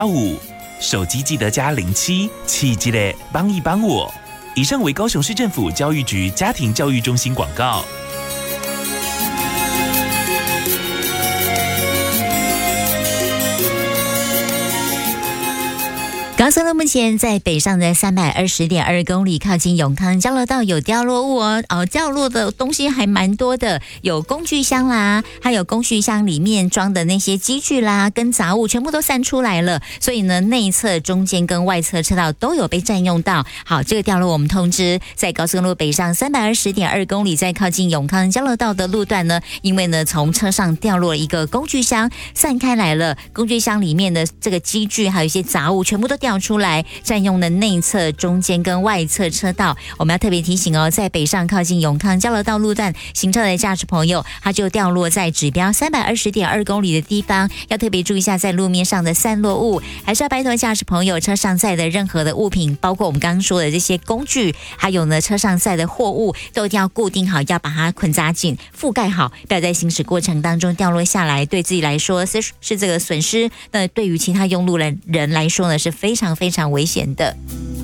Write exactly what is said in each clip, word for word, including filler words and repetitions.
五，手机记得加零七，七记得帮一帮我。以上为高雄市政府教育局家庭教育中心广告。 高速路目前在北上的三百二十点二公里，靠近永康交流道有掉落物哦，哦，掉落的东西还蛮多的，有工具箱啦，还有工具箱里面装的那些机具啦，跟杂物全部都散出来了，所以呢，内侧、中间跟外侧车道都有被占用到。好，这个掉落我们通知，在高速路北上三百二十点二公里，在靠近永康交流道的路段呢，因为呢从车上掉落了一个工具箱，散开来了，工具箱里面的这个机具还有一些杂物全部都掉出来，占用了内侧、中间跟外侧车道。我们要特别提醒哦，在北上靠近永康交流道路段行车的驾驶朋友，它就掉落在指标三百二十点二公里的地方，要特别注意一下在路面上的散落物，还是要拜托驾驶朋友车上载的任何的物品，包括我们刚刚说的这些工具，还有呢车上载的货物，都一定要固定好，要把它捆扎紧、覆盖好，不要在行驶过程当中掉落下来，对自己来说是是这个损失，那对于其他用路人人来说呢是非常非常危险的。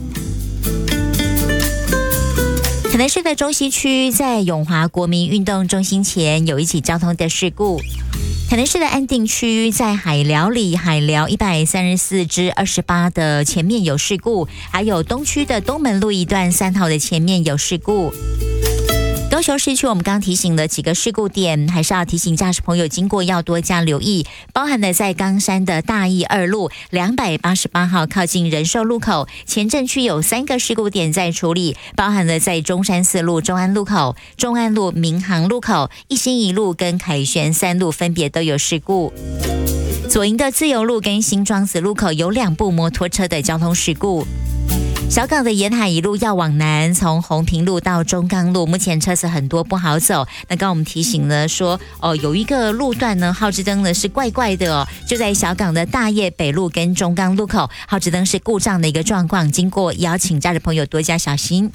台南市的中西区在永华国民运动中心前有一起交通的事故。台南市的安定区在海寮里海寮一百三十四之二十八的前面有事故，还有东区的东门路一段三号的前面有事故。高雄市区我们刚提醒了几个事故点，还是要提醒驾驶朋友经过要多加留意，包含了在冈山的大义二路两百八十八号靠近仁寿路口前镇区有三个事故点在处理，包含了在中山四路中安路口、中安路民航路口、一心一路跟凯旋三路分别都有事故。左营的自由路跟新庄子路口有两部摩托车的交通事故。小港的沿海一路要往南，从红平路到中钢路，目前车子很多不好走。那刚刚我们提醒了说，哦，有一个路段呢，号志灯呢是怪怪的哦，就在小港的大业北路跟中钢路口，号志灯是故障的一个状况，经过邀请驾驶朋友多加小心。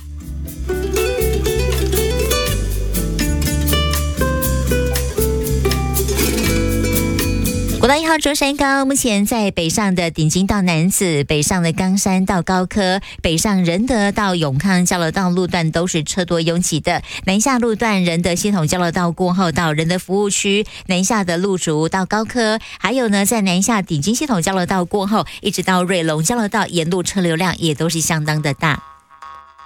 国道一号中山高，目前在北上的顶金到南子，北上的冈山到高科，北上仁德到永康交流道路段都是车多拥挤的。南下路段仁德系统交流道过后到仁德服务区，南下的路竹到高科，还有呢在南下顶金系统交流道过后，一直到瑞隆交流道沿路车流量也都是相当的大。